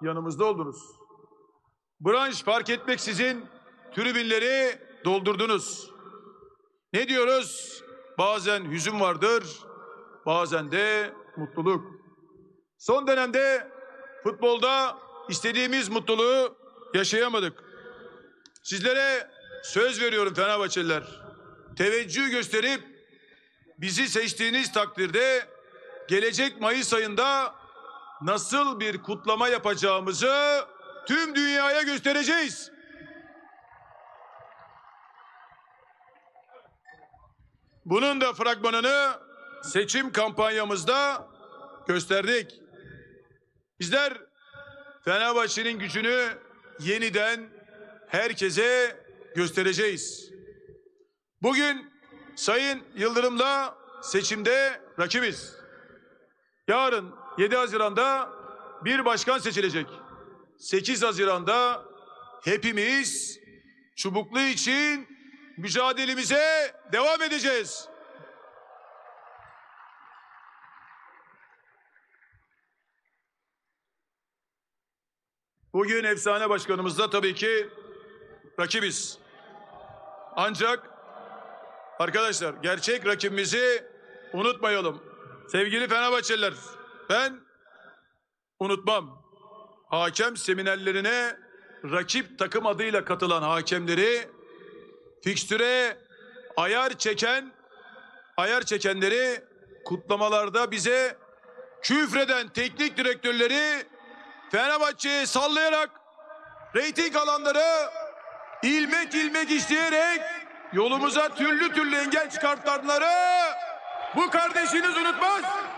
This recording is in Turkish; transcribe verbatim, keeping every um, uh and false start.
yanımızda oldunuz. Branş fark etmeksizin tribünleri doldurdunuz. Ne diyoruz? Bazen hüzün vardır, bazen de mutluluk. Son dönemde futbolda istediğimiz mutluluğu yaşayamadık. Sizlere söz veriyorum Fenerbahçeliler. Teveccüh gösterip bizi seçtiğiniz takdirde gelecek Mayıs ayında nasıl bir kutlama yapacağımızı tüm dünyaya göstereceğiz. Bunun da fragmanını seçim kampanyamızda gösterdik. Bizler Fenerbahçe'nin gücünü yeniden herkese göstereceğiz. Bugün Sayın Yıldırım'la seçimde rakibiz. Yarın yedi Haziran'da bir başkan seçilecek. sekiz Haziran'da hepimiz çubuklu için mücadelemize devam edeceğiz. Bugün efsane başkanımızla tabii ki rakibiz. Ancak arkadaşlar gerçek rakibimizi unutmayalım. Sevgili Fenerbahçeliler, ben unutmam. Hakem seminerlerine rakip takım adıyla katılan hakemleri, fikstüre ayar çeken, ayar çekenleri, kutlamalarda bize küfreden teknik direktörleri Fenerbahçe'ye sallayarak, reyting alanları ilmek ilmek işleyerek yolumuza türlü türlü engel çıkartanları bu kardeşiniz unutmaz.